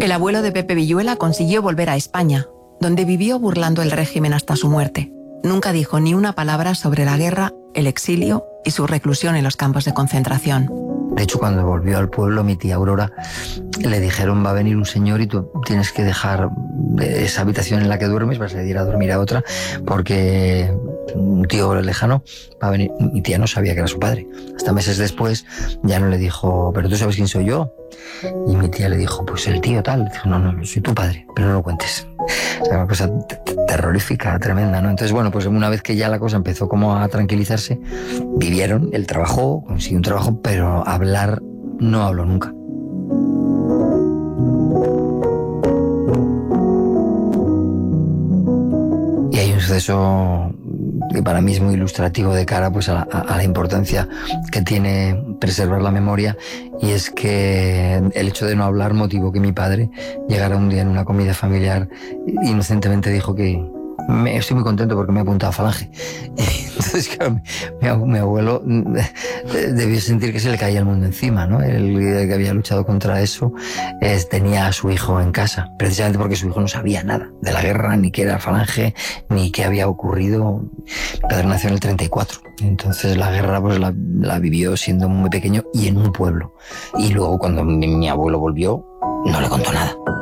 El abuelo de Pepe Villuela consiguió volver a España, donde vivió burlando el régimen hasta su muerte. Nunca dijo ni una palabra sobre la guerra, el exilio y su reclusión en los campos de concentración. De hecho, cuando volvió al pueblo, mi tía Aurora, le dijeron: va a venir un señor y tú tienes que dejar esa habitación en la que duermes, vas a ir a dormir a otra, porque un tío lejano va a venir. Mi tía no sabía que era su padre. Hasta meses después ya no le dijo: ¿pero tú sabes quién soy yo? Y mi tía le dijo: pues el tío tal. Dijo: no, soy tu padre, pero no lo cuentes. O sea, una cosa terrorífica, tremenda, ¿no? Entonces, bueno, pues una vez que ya la cosa empezó como a tranquilizarse, vivieron, él trabajó, consiguió un trabajo, pero hablar no habló nunca. Y hay un suceso que para mí es muy ilustrativo de cara pues a la importancia que tiene preservar la memoria, y es que el hecho de no hablar motivó que mi padre llegara un día en una comida familiar, inocentemente dijo que estoy muy contento porque me he apuntado a Falange. Entonces, claro, mi abuelo debió sentir que se le caía el mundo encima, ¿no? Él, que había luchado contra eso, tenía a su hijo en casa, precisamente porque su hijo no sabía nada de la guerra, ni qué era Falange, ni qué había ocurrido. Mi padre nació en el 34, entonces la guerra pues la vivió siendo muy pequeño y en un pueblo. Y luego, cuando mi abuelo volvió, no le contó nada.